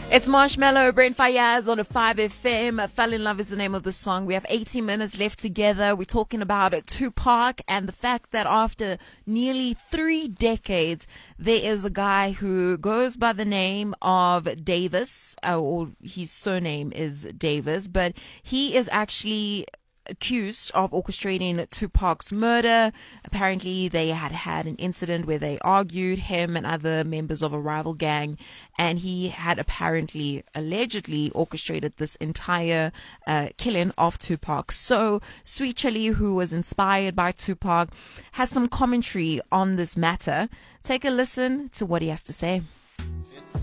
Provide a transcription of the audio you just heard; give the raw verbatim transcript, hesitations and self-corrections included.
It's Marshmello, Brent Fayaz on a five F M. Fell in Love is the name of the song. We have eighteen minutes left together. We're talking about Tupac and the fact that after nearly three decades, there is a guy who goes by the name of Davis, uh, or his surname is Davis, but he is actually accused of orchestrating Tupac's murder. Apparently, they had had an incident where they argued, him and other members of a rival gang, and he had apparently, allegedly orchestrated this entire uh, killing of Tupac. So, Sweet Chili, who was inspired by Tupac, has some commentary on this matter. Take a listen to what he has to say.